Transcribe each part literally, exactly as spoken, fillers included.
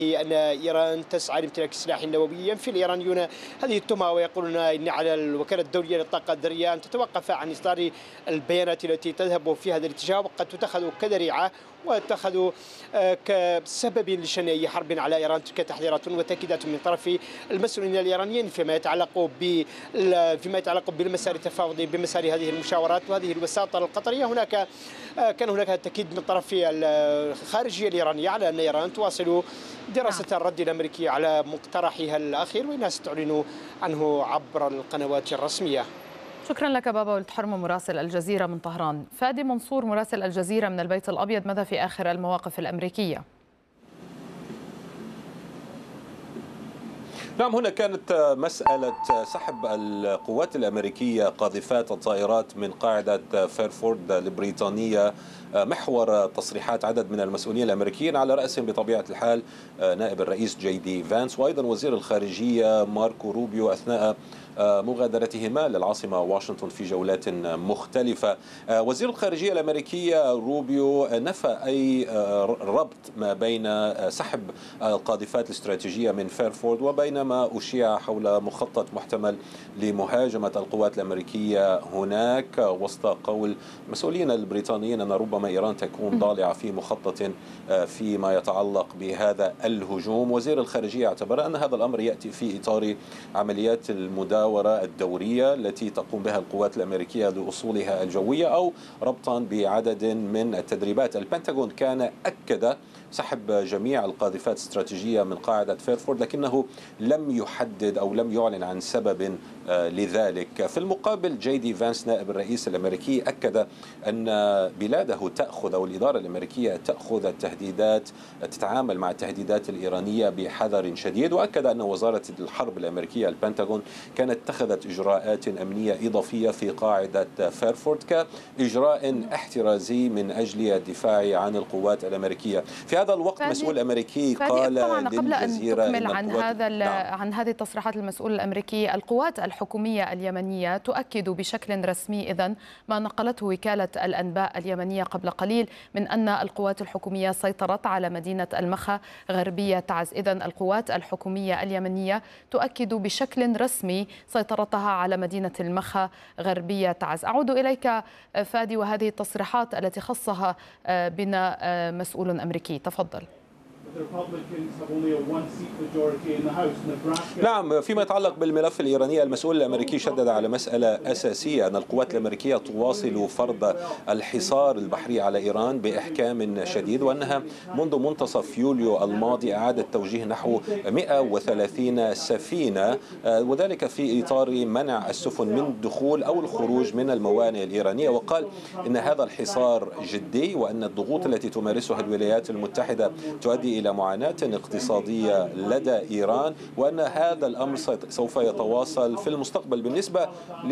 أن إيران تسعى لامتلاك السلاح النووي. ينفي الإيرانيون هذه التهمة ويقولون إن على الوكالة الدولية للطاقة الذرية أن تتوقف عن إصدار البيانات التي تذهب في هذا الاتجاه، وقد تتخذ كذريعة واتخذوا كسبب لشن أي حرب على إيران. تلك تحذيرات وتأكيدات من طرف المسؤولين الإيرانيين فيما يتعلق ب فيما يتعلق بالمسار التفاوضي بمسار هذه المشاورات وهذه الوساطة القطرية. هناك كان هناك تأكيد من طرف الخارجية الإيرانية على أن إيران تواصل دراسة الرد الأمريكي على مقترحها الأخير، وإنها ستعلن عنه عبر القنوات الرسمية. شكرا لك بابا ولد حرمة مراسل الجزيرة من طهران. فادي منصور مراسل الجزيرة من البيت الأبيض، ماذا في آخر المواقف الأمريكية؟ نعم، هنا كانت مسألة سحب القوات الأمريكية قاذفات الطائرات من قاعدة فيرفورد البريطانية محور تصريحات عدد من المسؤولين الأمريكيين، على رأسهم بطبيعة الحال نائب الرئيس جي دي فانس وأيضا وزير الخارجية ماركو روبيو أثناء مغادرتهما للعاصمة واشنطن في جولات مختلفة. وزير الخارجية الأمريكية روبيو نفى أي ربط ما بين سحب القاذفات الاستراتيجية من فيرفورد وبين ما أشيع حول مخطط محتمل لمهاجمة القوات الأمريكية هناك، وسط قول مسؤولين البريطانيين أن ربما إيران تكون ضالعة في مخطط فيما يتعلق بهذا الهجوم. وزير الخارجية اعتبر أن هذا الأمر يأتي في إطار عمليات المداورة الدورية التي تقوم بها القوات الأمريكية لأصولها الجوية أو ربطا بعدد من التدريبات. البنتاغون كان أكد سحب جميع القاذفات الاستراتيجية من قاعدة فيرفورد، لكنه لم يحدد أو لم يعلن عن سبب لذلك. في المقابل جي دي فانس نائب الرئيس الأمريكي أكد أن بلاده تأخذ أو الإدارة الأمريكية تأخذ التهديدات تتعامل مع التهديدات الإيرانية بحذر شديد، وأكد أن وزارة الحرب الأمريكية البنتاغون كانت اتخذت إجراءات أمنية إضافية في قاعدة فيرفورد كإجراء احترازي من أجل الدفاع عن القوات الأمريكية. في هذا الوقت مسؤول أمريكي قال للجزيرة قبل أن تكمل عن هذا نعم. عن هذه التصريحات المسؤول الأمريكي، القوات الحكومية اليمنية تؤكد بشكل رسمي إذن ما نقلته وكالة الأنباء اليمنية قبل قليل من أن القوات الحكومية سيطرت على مدينة المخا غربية تعز. إذن القوات الحكومية اليمنية تؤكد بشكل رسمي سيطرتها على مدينة المخا غربية تعز. أعود إليك فادي وهذه التصريحات التي خصها بنا مسؤول أمريكي، تفضل. نعم، فيما يتعلق بالملف الإيراني المسؤول الأمريكي شدد على مسألة أساسية، أن القوات الأمريكية تواصل فرض الحصار البحري على إيران بإحكام شديد، وأنها منذ منتصف يوليو الماضي أعادت توجيه نحو مئة وثلاثين سفينة، وذلك في إطار منع السفن من الدخول أو الخروج من الموانئ الإيرانية. وقال إن هذا الحصار جدي وأن الضغوط التي تمارسها الولايات المتحدة تؤدي إلى معاناة اقتصادية لدى إيران، وأن هذا الأمر سوف يتواصل في المستقبل. بالنسبة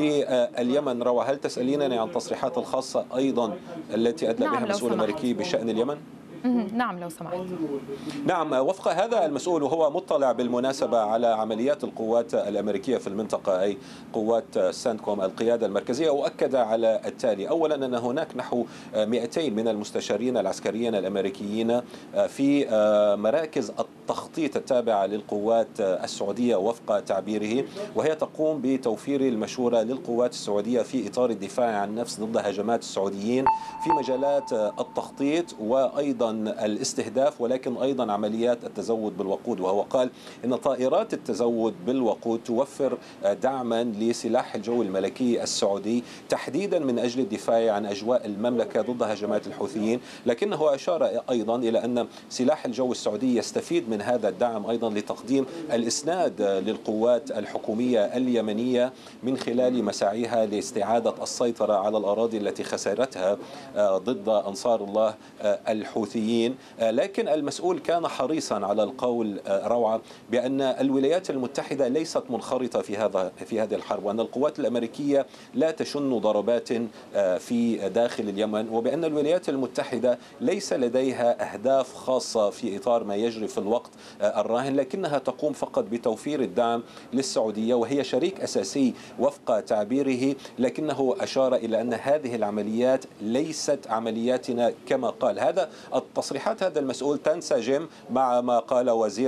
لليمن روى، هل تسألينني عن التصريحات الخاصة أيضا التي أدلى بها مسؤول أمريكي بشأن اليمن؟ نعم لو سمحت. نعم، وفق هذا المسؤول وهو مطلع بالمناسبة على عمليات القوات الأمريكية في المنطقة أي قوات ساندكوم القيادة المركزية، وأكد على التالي: أولا أن هناك نحو مئتين من المستشارين العسكريين الأمريكيين في مراكز التخطيط التابعة للقوات السعودية وفق تعبيره، وهي تقوم بتوفير المشورة للقوات السعودية في إطار الدفاع عن النفس ضد هجمات السعوديين في مجالات التخطيط وأيضا الاستهداف، ولكن أيضا عمليات التزود بالوقود. وهو قال إن طائرات التزود بالوقود توفر دعما لسلاح الجو الملكي السعودي تحديدا من أجل الدفاع عن أجواء المملكة ضد هجمات الحوثيين، لكنه أشار أيضا إلى أن سلاح الجو السعودي يستفيد من هذا الدعم أيضا لتقديم الإسناد للقوات الحكومية اليمنية من خلال مساعيها لاستعادة السيطرة على الأراضي التي خسرتها ضد أنصار الله الحوثيين. لكن المسؤول كان حريصا على القول روعة بأن الولايات المتحدة ليست منخرطة في هذا في هذه الحرب، وأن القوات الأمريكية لا تشن ضربات في داخل اليمن، وبأن الولايات المتحدة ليس لديها أهداف خاصة في إطار ما يجري في الوقت الراهن، لكنها تقوم فقط بتوفير الدعم للسعودية وهي شريك أساسي وفق تعبيره. لكنه أشار إلى أن هذه العمليات ليست عملياتنا كما قال. هذا تصريحات هذا المسؤول تنسجم مع ما قال وزير